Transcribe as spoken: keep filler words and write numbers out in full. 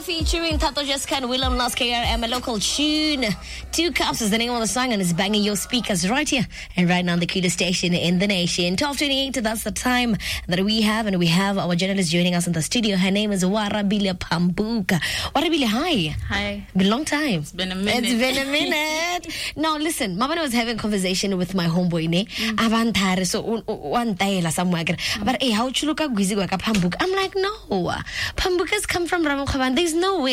featuring Tato Jessica and Willem Nas K R M, a local tune. Two Cups is the name of the song and it's banging your speakers right here and right now on the coolest station in the nation. twelve twenty-eight, that's the time that we have, and we have our journalist joining us in the studio. Her name is Warabile Pambuka. Warabile, hi. Hi. Been a long time. It's been a minute. It's been a minute. Now listen, Mama was having a conversation with my homeboy ne. Avantare so one day la somewhere. But hey, how chuluka gwizi waka Pambuka? I'm like, no. Pambukas come from Ramokhavan. There's no way.